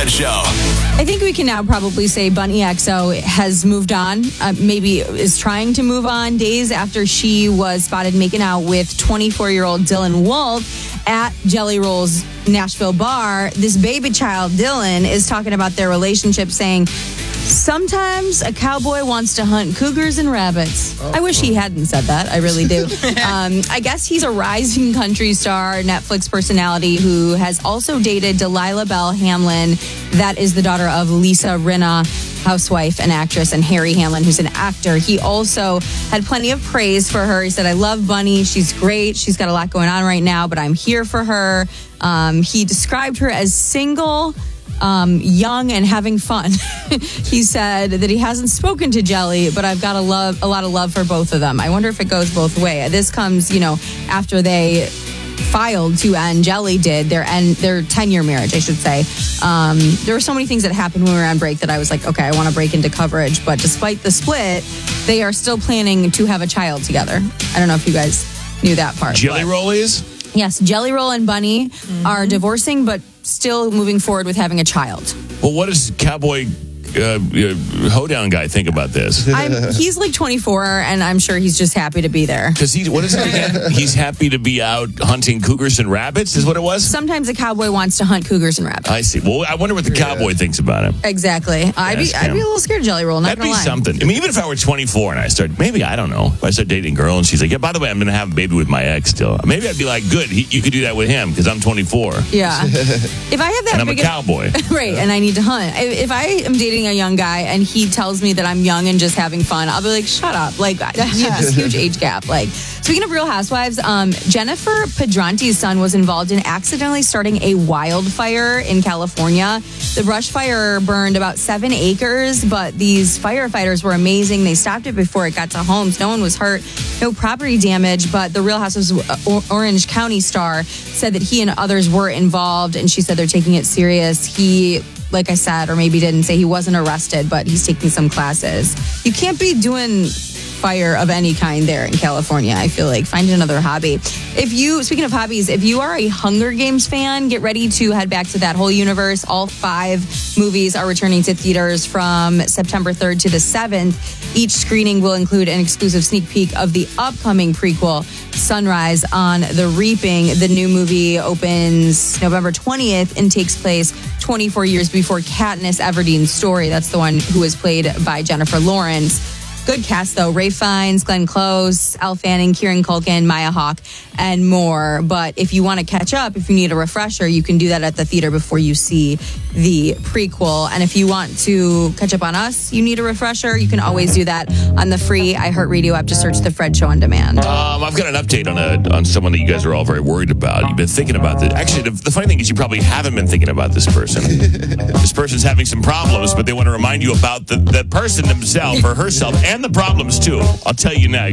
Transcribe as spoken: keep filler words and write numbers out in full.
Fred Show. I think we can now probably say Bunny X O has moved on, uh, maybe is trying to move on days after she was spotted making out with twenty-four-year-old Dylan Wolf at Jelly Roll's Nashville bar. This baby child, Dylan, is talking about their relationship, saying, sometimes a cowboy wants to hunt cougars and rabbits. Oh, I wish he hadn't said that. I really do. um, I guess he's a rising country star, Netflix personality who has also dated Delilah Bell Hamlin. That is the daughter of Lisa Rinna, housewife and actress, and Harry Hamlin, who's an actor. He also had plenty of praise for her. He said, I love Bunny. She's great. She's got a lot going on right now, but I'm here for her. Um, he described her as single, Um, young and having fun. He said that he hasn't spoken to Jelly, but I've got a love, a lot of love for both of them. I wonder if it goes both ways. This comes, you know, after they filed to end. Jelly did their end, their ten-year marriage, I should say. Um, there were so many things that happened when we were on break that I was like, okay, I want to break into coverage. But despite the split, they are still planning to have a child together. I don't know if you guys knew that part. Jelly but. Roll is? Yes, Jelly Roll and Bunny mm-hmm. are divorcing, but still moving forward with having a child. Well, what does Cowboy uh, uh, Hoedown guy think about this? I'm, he's like twenty-four, and I'm sure he's just happy to be there. Because he, what is it again? He's happy to be out hunting cougars and rabbits, is what it was? Sometimes a cowboy wants to hunt cougars and rabbits. I see. Well, I wonder what the cowboy yeah. thinks about him. Exactly. I'd be, I'd be a little scared of Jelly Roll, not That'd gonna be lie. something. I mean, even if I were twenty-four and I started, maybe, I don't know, if I start dating a girl and she's like, yeah, by the way, I'm going to have a baby with my ex still. Maybe I'd be like, good, he, you could do that with him because I'm twenty-four. Yeah. If I have that and I'm big a cowboy. Right, and I need to hunt. If I am dating a young guy and he tells me that I'm young and just having fun, I'll be like, shut up. Like, this huge age gap. Like, speaking of Real Housewives, um, Jennifer Pedrante's son was involved in accidentally starting a wildfire in California. The brush fire burned about seven acres, but these firefighters were amazing. They stopped it before it got to homes. No one was hurt, no property damage, but the Real Housewives of Orange County star said that he and others were involved, and she said they're taking it serious. He, like I said, or maybe didn't say, he wasn't arrested, but he's taking some classes. You can't be doing fire of any kind there in California. I feel like find another hobby. If you, speaking of hobbies, if you are a Hunger Games fan, get ready to head back to that whole universe. All five movies are returning to theaters from September third to the seventh. Each screening will include an exclusive sneak peek of the upcoming prequel, Sunrise on the Reaping. The new movie opens November twentieth and takes place twenty-four years before Katniss Everdeen's story. That's the one who is played by Jennifer Lawrence. Good cast, though. Ray Fiennes, Glenn Close, Elle Fanning, Kieran Culkin, Maya Hawke, and more. But if you want to catch up, if you need a refresher, you can do that at the theater before you see the prequel. And if you want to catch up on us, you need a refresher, you can always do that on the free iHeartRadio app. Just search The Fred Show on Demand. Um, I've got an update on a on someone that you guys are all very worried about. You've been thinking about this. Actually, the, the funny thing is you probably haven't been thinking about this person. This person's having some problems, but they want to remind you about the, the person themselves or herself and the problems, too. I'll tell you next.